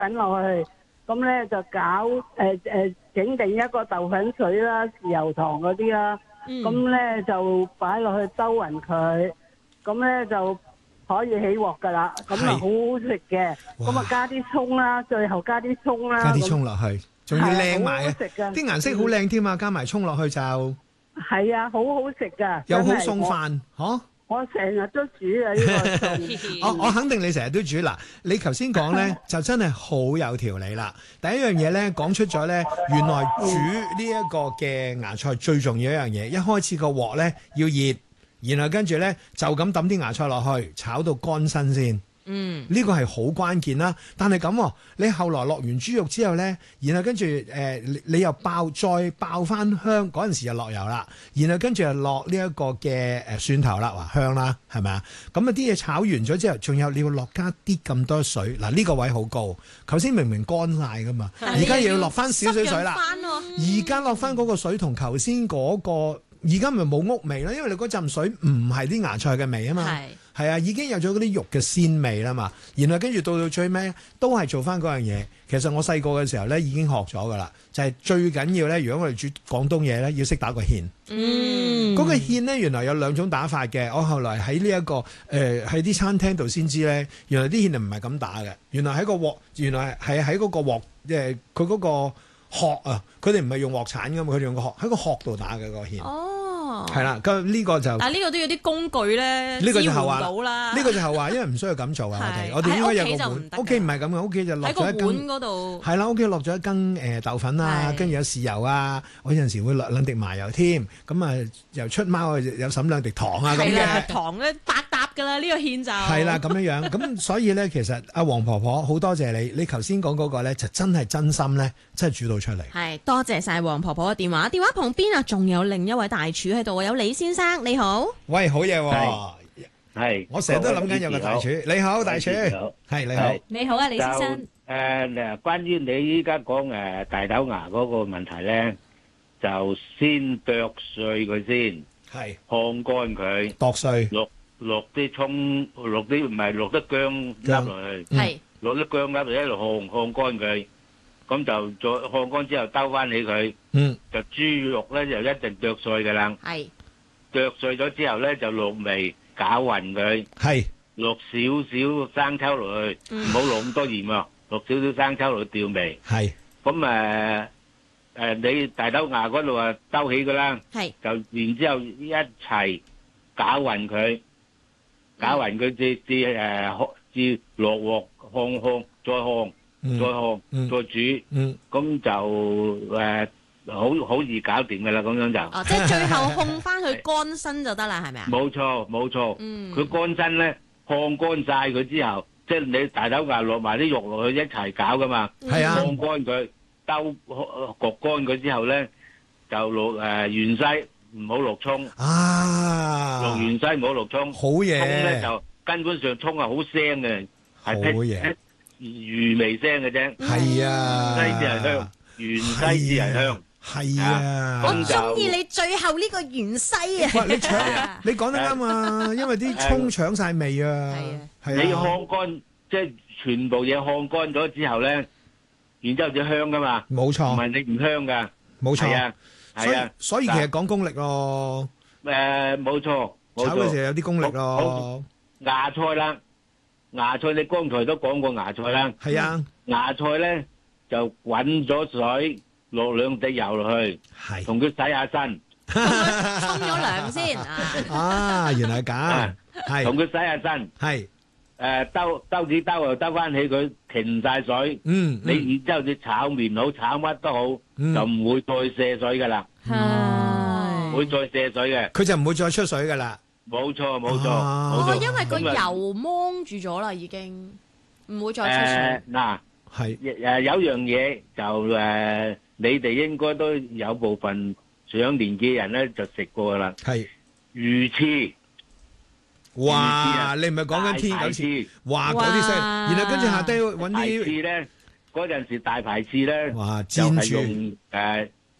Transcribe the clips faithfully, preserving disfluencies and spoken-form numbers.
粉落去，咁咧就攪誒誒整定一個豆粉水啦、豉油糖嗰啲啦，咁咧就擺落去兜勻佢，咁咧就可以起鑊噶啦，咁啊好好食嘅，咁啊加啲葱啦，最後加啲葱啦， 加啲葱落去，仲要靚埋啊！ 好好食㗎， 啲顏色好靚添啊，加埋葱落去就係啊，好好食噶， 又好送飯，嗬！ 我成日都煮啊呢個餸， 我我肯定你成日都煮嗱。你頭先講咧就真係好有條理啦。第一樣嘢咧講出咗咧，原來煮呢一個嘅芽菜最重要一樣嘢，一開始個鑊咧要熱，然後跟住咧就咁抌啲芽菜落去，炒到乾身先。嗯，呢個係好關鍵啦。但係咁，你後來落完豬肉之後咧，然後跟住誒、呃，你又爆再爆翻香嗰陣時就落油啦，然後跟住又落呢一個嘅誒蒜頭啦，話香啦，係咪啊？咁啊啲嘢炒完咗之後，仲有你要落加啲咁多水，嗱、這、呢個位好高。頭先明明乾晒噶嘛，而家又要落翻少少水啦。而家落翻嗰個水同頭先嗰個，而家咪冇屋味啦，因為你嗰陣水唔係啲芽菜嘅味啊嘛。係啊，已經有咗嗰啲肉嘅鮮味啦嘛，然後跟住到到最尾都係做翻嗰樣嘢。其實我細個嘅時候咧已經學咗噶啦，就係、是、最緊要咧。如果我哋煮廣東嘢咧，要識打個芡。嗯，嗰個芡咧原來有兩種打法嘅。我後來喺呢一個誒喺啲餐廳度先知咧，原來啲芡唔係咁打嘅。原來喺個鑊，原來係喺嗰個鑊誒，佢嗰個殼啊，佢哋唔係用鑊鏟噶嘛，佢哋用個殼喺個殼度打嘅、嗰個芡。哦。係啦，咁呢個就， 但係呢個都有啲工具咧， 呢個就後話啦。 呢個就後話，因為唔需要咁做啊。我哋我哋應該有個碗，屋企唔係咁嘅，屋企就落咗一羹。喺個碗嗰度。係啦，屋企落咗一羹誒豆粉啊，跟住有豉油啊，我有陣時會落兩滴麻油添。咁啊，又出貓有滲兩滴糖啊咁嘅。 糖咧百搭㗎啦，呢個芡就。係啦，咁樣樣。咁所以咧，其實阿黃婆婆好多謝你，你頭先講嗰個咧就真係真心咧，真係煮到出嚟。 係多謝晒黃婆婆嘅電話，電話旁邊啊，仲有另一位大廚喺度，有李先生，你好。 喂，好嘢喎！ 係， 我成日都諗緊有個大廚。你好，大廚。係你好。 你好啊，李先生。 誒誒，關於你依家講誒大豆芽嗰個問題咧，就先剁碎佢先， 係烘乾佢， 剁碎， 落落啲葱，落啲唔係落啲薑粒落去， 係落啲薑粒嚟一路烘烘乾佢，咁就再烘乾之後兜翻起佢， 嗯， 就豬肉咧就一定剁碎㗎啦， 係。 剁碎咗之後咧，就落味攪勻佢， 係落少少生抽落去，唔好落咁多鹽喎，落少少生抽落去調味。 係咁誒誒，你大豆芽嗰度啊兜起㗎啦， 係就然之後一齊攪勻佢，攪勻佢至至誒至落鑊烘烘，再烘再烘再煮，咁就誒。好好易搞掂噶啦，咁樣就哦，即係最後烘翻佢乾身就得啦，係咪啊？ 冇錯冇錯， 嗯， 佢乾身咧，烘乾晒佢之後，即係你大豆芽落埋啲肉落去一齊搞噶嘛， 係啊， 烘乾佢，兜焗乾佢之後咧，就落誒芫茜，唔好落葱啊， 落芫茜唔好落葱， 好嘢， 葱咧就根本上葱係好腥嘅， 好嘢， 魚味腥嘅啫， 係啊， 芫茜至係香，芫茜至係香。 係啊， 我中意你最後呢個芫茜啊！ 喂，你搶，你講得啱啊，因為啲葱搶晒味啊。係啊，係啊。 你烘乾，即係全部嘢烘乾咗之後咧，然之後就香噶嘛。冇錯。唔係你唔香噶。 冇錯。 係啊，係啊。 所以其實講功力咯。 誒，冇錯，冇錯。 炒嘅時候有啲功力咯。 芽菜啦，芽菜你剛才都講過芽菜啦。 係啊。 芽菜咧就滾咗水。落兩滴油落去，係同佢洗下身， 沖咗涼先啊！原來係咁，係同佢洗下身， 係誒兜兜子兜又兜翻起佢，停晒水， 嗯， 你然之後你炒麵好炒乜都好，就唔會再射水噶啦， 係唔會再射水嘅， 佢就唔會再出水噶啦， 冇錯冇錯， 哦，因為個油蒙住咗啦，已經唔會再出水。 嗱，係誒有樣嘢就誒。你哋應該都有部分上年紀人咧就食過啦，係魚翅。 哇！你唔係講緊天九翅，哇嗰啲犀利，然後跟住下低揾啲翅咧，嗰陣時大排翅咧， 哇就係用誒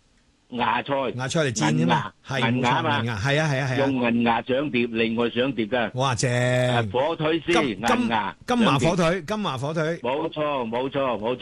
芽菜， 芽菜嚟煎噶嘛，係銀芽嘛， 銀芽係啊係啊係啊， 用銀芽上碟，另外上碟噶。 哇正！ 火腿絲，銀芽， 金華火腿，金華火腿， 冇錯冇錯冇錯。